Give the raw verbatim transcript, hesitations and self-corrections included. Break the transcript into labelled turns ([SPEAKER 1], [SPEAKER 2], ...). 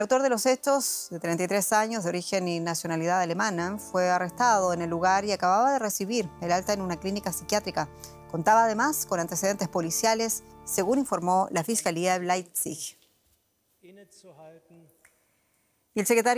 [SPEAKER 1] El autor de los hechos, de treinta y tres años, de origen y nacionalidad alemana, fue arrestado en el lugar y acababa de recibir el alta en una clínica psiquiátrica. Contaba además con antecedentes policiales, según informó la Fiscalía de Leipzig. Y el secretario